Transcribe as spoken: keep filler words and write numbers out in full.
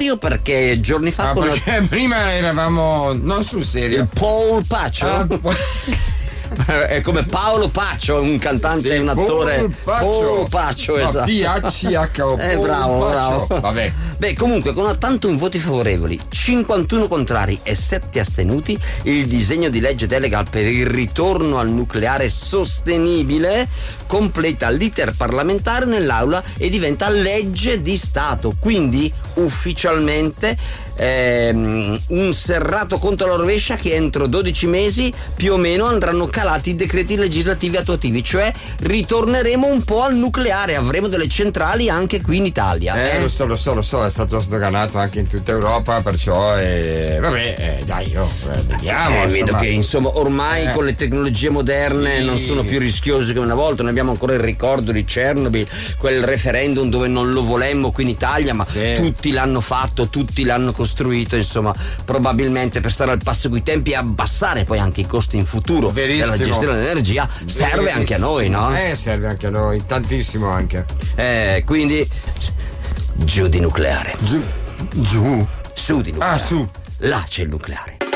serio perché giorni fa ah, con perché prima eravamo non sul serio. il Paul Paccio. Ah, è come Paolo Paccio, un cantante e sì, un attore. Paul Paccio. Paul Paccio, no, esatto. P H C O. Eh, bravo, bravo. Vabbè. Beh, comunque, con ottantuno voti favorevoli, cinquantuno contrari e sette astenuti, il disegno di legge delega per il ritorno al nucleare sostenibile completa l'iter parlamentare nell'aula e diventa legge di Stato. Quindi, ufficialmente, ehm, un serrato conto alla rovescia che entro dodici mesi più o meno andranno calati i decreti legislativi attuativi, cioè ritorneremo un po' al nucleare, avremo delle centrali anche qui in Italia. Eh, eh? lo so, lo so, lo so, è stato sdoganato anche in tutta Europa, perciò eh, vabbè, eh, dai, oh, eh, vediamo. Eh, vedo insomma. che insomma ormai Eh. con le tecnologie moderne Sì. non sono più rischiose come una volta. Noi abbiamo ancora il ricordo di Chernobyl, quel referendum dove non lo volemmo qui in Italia, ma Sì. tutti l'hanno fatto, tutti l'hanno costruito, insomma, probabilmente per stare al passo coi tempi e abbassare poi anche i costi in futuro Verissimo. della gestione dell'energia serve Verissimo. anche a noi, no? Eh, serve anche a noi, tantissimo anche. Eh, quindi giù di nucleare. Giù. Giù. Su di nucleare. Ah, su. Là c'è il nucleare.